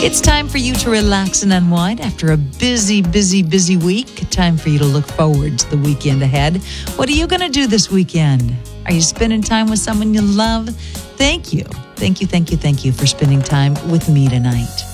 It's time for you to relax and unwind after a busy week. Time for you to look forward to the weekend ahead. What are you going to do this weekend? Are you spending time with someone you love? Thank you for spending time with me tonight.